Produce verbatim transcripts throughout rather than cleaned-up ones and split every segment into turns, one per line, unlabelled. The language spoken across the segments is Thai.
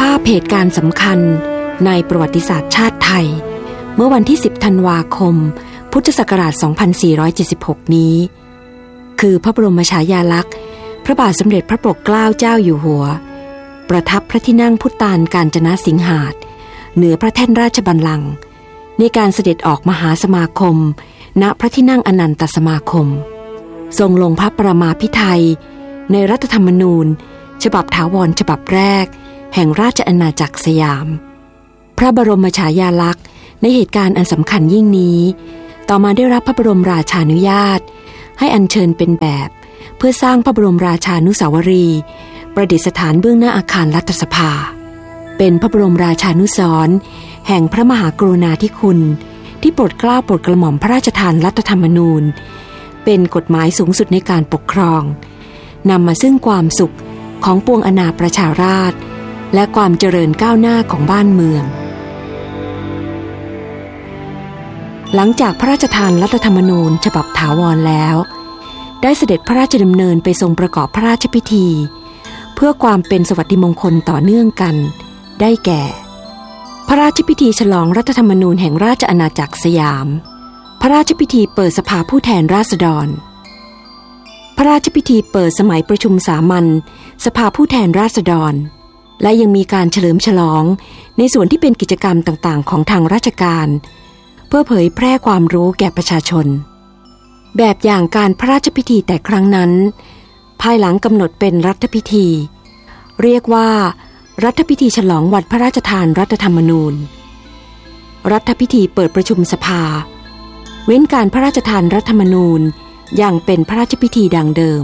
าพเหตุการณ์สำคัญในประวัติศาสตร์ชาติไทยเมื่อวันที่สิบธันวาคมพุทธศักราชสองพันสี่ร้อยเจ็ดสิบหกนี้คือพระบรมฉายาลักษณ์พระบาทสมเด็จพระปกเกล้าเจ้าอยู่หัวประทับพระที่นั่งพุทธานกาญจนสิงหาสน์เหนือพระแท่นราชบัลลังก์ในการเสด็จออกมหาสมาคมณพระที่นั่งอนันตสมาคมทรงลงพระประมาภิไธยในรัฐธรรมนูญฉบับถาวรฉบับแรกแห่งราชอาณาจักรสยามพระบรมฉายาลักษณ์ในเหตุการณ์อันสำคัญยิ่งนี้ต่อมาได้รับพระบรมราชานุญาตให้อัญเชิญเป็นแบบเพื่อสร้างพระบรมราชานุสาวรีย์ประดิษฐานเบื้องหน้าอาคารรัฐสภาเป็นพระบรมราชานุสรณ์แห่งพระมหากรุณาธิคุณที่โปรดเกล้าโปรดกระหม่อมพระราชทานรัฐธรรมนูญเป็นกฎหมายสูงสุดในการปกครองนำมาซึ่งความสุขของปวงอาณาประชาราษฎร์และความเจริญก้าวหน้าของบ้านเมืองหลังจากพระราชทานรัฐธรรมนูญฉบับถาวรแล้วได้เสด็จพระราชดำเนินไปทรงประกอบพระราชพิธีเพื่อความเป็นสวัสดิมงคลต่อเนื่องกันได้แก่พระราชพิธีฉลองรัฐธรรมนูญแห่งราชอาณาจักรสยามพระราชพิธีเปิดสภาผู้แทนราษฎรพระราชพิธีเปิดสมัยประชุมสามัญสภาผู้แทนราษฎรและยังมีการเฉลิมฉลองในส่วนที่เป็นกิจกรรมต่างๆของทางราชการเพื่อเผยแพร่ความรู้แก่ประชาชนแบบอย่างการพระราชพิธีแต่ครั้งนั้นภายหลังกำหนดเป็นรัฐพิธีเรียกว่ารัฐพิธีฉลองวันพระราชทานรัฐธรรมนูญรัฐพิธีเปิดประชุมสภาเว้นการพระราชทานรัฐธรรมนูญอย่างเป็นพระราชพิธีดังเดิม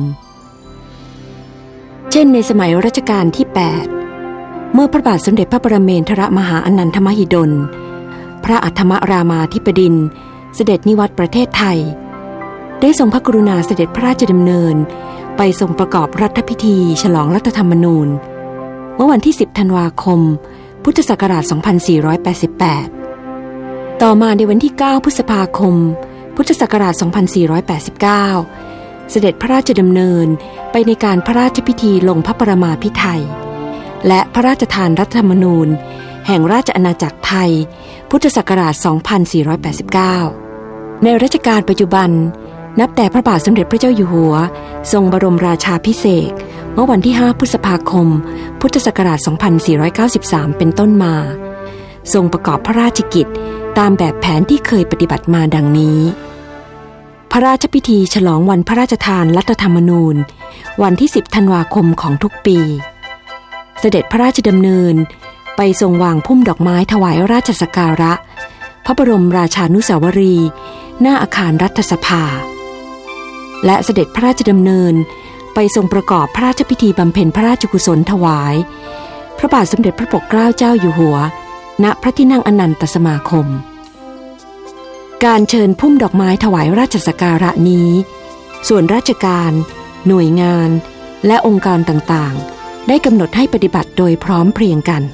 เช่นในสมัยรัชกาลที่แปดเมื่อพระบาทสมเด็จพระปรเมนทรมหาอนันทมหิดลพระอัฏฐมรามาธิบดินทร์เสด็จนิวัตรประเทศไทยได้ทรงพระกรุณาเสด็จพระราชดำเนินไปทรงประกอบรัฐพิธีฉลองรัฐธรรมนูญเมื่อวันที่สิบธันวาคมพุทธศักราชสองพันสี่ร้อยแปดสิบแปดต่อมาในวันที่เก้าพฤษภาคมพุทธศักราชสองพันสี่ร้อยแปดสิบเก้าเสด็จพระราชดำเนินไปในการพระราชพิธีลงพระประมาภิไธยและพระราชทานรัฐธรรมนูญแห่งราชอาณาจักรไทยพุทธศักราชสองพันสี่ร้อยแปดสิบเก้าในรัชกาลปัจจุบันนับแต่พระบาทสมเด็จพระเจ้าอยู่หัวทรงบรมราชาภิเษกเมื่อวันที่ห้าพฤษภาคมพุทธศักราชสองพันสี่ร้อยเก้าสิบสามเป็นต้นมาทรงประกอบพระราชกิจตามแบบแผนที่เคยปฏิบัติมาดังนี้พระราชพิธีฉลองวันพระราชทานรัฐธรรมนูญวันที่สิบธันวาคมของทุกปีเสด็จพระราชดำเนินไปทรงวางพุ่มดอกไม้ถวายราชสักการะพระบรมราชานุสาวรีย์หน้าอาคารรัฐสภาและเสด็จพระราชดำเนินไปทรงประกอบพระราชพิธีบำเพ็ญพระราชกุศลถวายพระบาทสมเด็จพระปกเกล้าเจ้าอยู่หัวณพระที่นั่งอนันตสมาคมการเชิญพุ่มดอกไม้ถวายราชสักการะนี้ส่วนราชการหน่วยงานและองค์การต่างๆได้กำหนดให้ปฏิบัติโดยพร้อมเพรียงกัน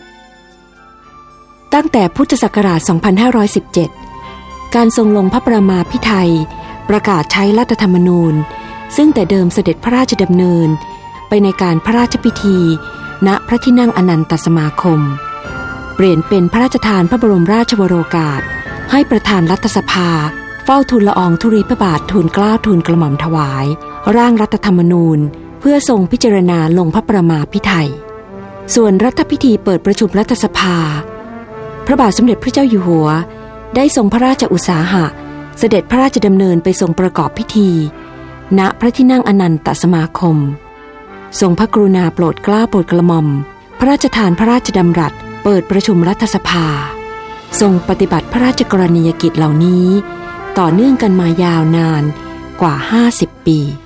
ตั้งแต่พุทธศักราชสองพันห้าร้อยสิบเจ็ดการทรงลงพระประมาภิไธยประกาศใช้รัฐธรรมนูญซึ่งแต่เดิมเสด็จพระราชดำเนินไปในการพระราชพิธีณพระที่นั่งอนันตสมาคมเปลี่ยนเป็นพระราชทานพระบรมราชวโรกาสให้ประธานรัฐสภาเฝ้าทูลละอองธุลีพระบาททูลเกล้าทูลกระหม่อมถวายร่างรัฐธรรมนูญเพื่อทรงพิจารณาลงพระประมาภิไธยส่วนรัฐพิธีเปิดประชุมรัฐสภาพระบาทสมเด็จพระเจ้าอยู่หัวได้ทรงพระราชอุตสาหะเสด็จพระราชดำเนินไปทรงประกอบพิธีณพระที่นั่งอนันตสมาคมทรงพระกรุณาโปรดเกล้าโปรดกระหม่อมพระราชทานพระราชดำรัสเปิดประชุมรัฐสภาทรงปฏิบัติพระราชกรณียกิจเหล่านี้ต่อเนื่องกันมายาวนานกว่าห้าสิบปี